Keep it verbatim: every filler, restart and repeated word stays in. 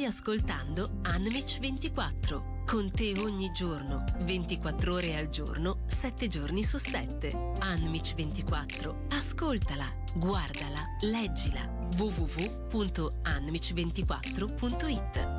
ascoltando Anmich ventiquattro. Con te ogni giorno, ventiquattro ore al giorno, sette giorni su sette. Anmich ventiquattro. Ascoltala, guardala, leggila. w w w punto anmich ventiquattro punto it.